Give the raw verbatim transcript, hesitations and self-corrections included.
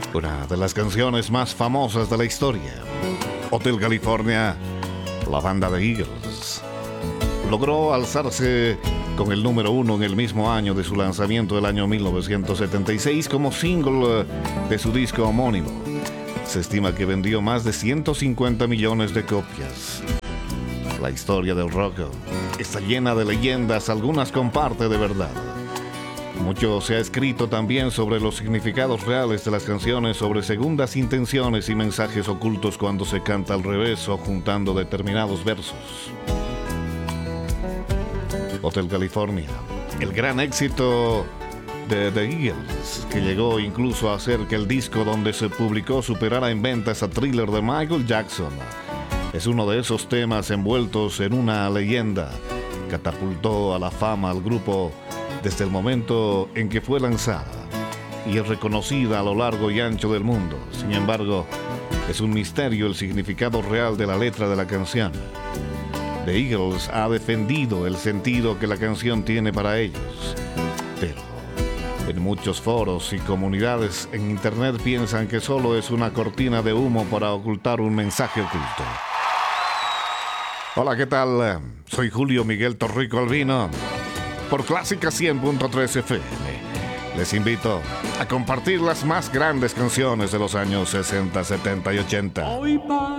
Una de las canciones más famosas de la historia. Hotel California, la banda de Eagles, logró alzarse con el número uno en el mismo año de su lanzamiento del año mil novecientos setenta y seis como single de su disco homónimo. Se estima que vendió más de ciento cincuenta millones de copias. La historia del rock está llena de leyendas, algunas con parte de verdad. Mucho se ha escrito también sobre los significados reales de las canciones, sobre segundas intenciones y mensajes ocultos cuando se canta al revés o juntando determinados versos. Hotel California, el gran éxito de The Eagles, que llegó incluso a hacer que el disco donde se publicó superara en ventas a Thriller de Michael Jackson. Es uno de esos temas envueltos en una leyenda. Catapultó a la fama al grupo desde el momento en que fue lanzada y es reconocida a lo largo y ancho del mundo. Sin embargo, es un misterio el significado real de la letra de la canción. The Eagles ha defendido el sentido que la canción tiene para ellos, pero en muchos foros y comunidades en internet piensan que solo es una cortina de humo para ocultar un mensaje oculto. Hola, ¿qué tal? Soy Julio Miguel Torrico Albino, por Clásica cien punto tres F M. Les invito a compartir las más grandes canciones de los años sesenta, setenta y ochenta.